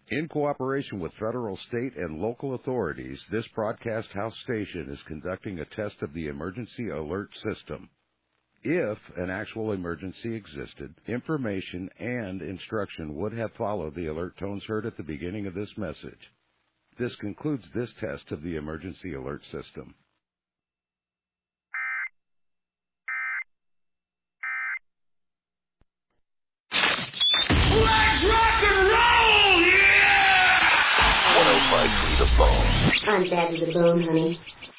In cooperation with federal, state, and local authorities, this broadcast house station is conducting a test of the emergency alert system. If an actual emergency existed, information and instruction would have followed the alert tones heard at the beginning of this message. This concludes this test of the emergency alert system. Let's rock and roll, yeah! 105.3 The Bone. I'm Daddy the Bone, honey.